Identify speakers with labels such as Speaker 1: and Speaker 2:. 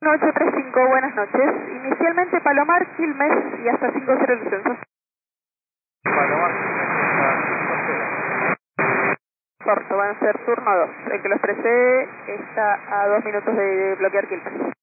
Speaker 1: 835, buenas noches. Inicialmente Palomar, Quilmes y hasta 50 el descenso.
Speaker 2: Palomar, hasta 5-0.
Speaker 1: Corto, van a ser turno 2. El que lo expresé está a 2 minutos de bloquear Quilmes.